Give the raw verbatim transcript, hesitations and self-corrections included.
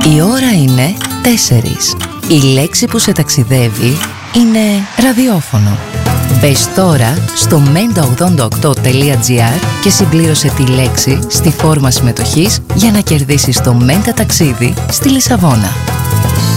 Η ώρα είναι τέσσερις. Η λέξη που σε ταξιδεύει είναι ραδιόφωνο. Μπες τώρα στο μέντα ογδόντα οκτώ τελεία τζι άρ και συμπλήρωσε τη λέξη στη φόρμα συμμετοχής για να κερδίσεις το Μέντα ταξίδι στη Λισαβόνα.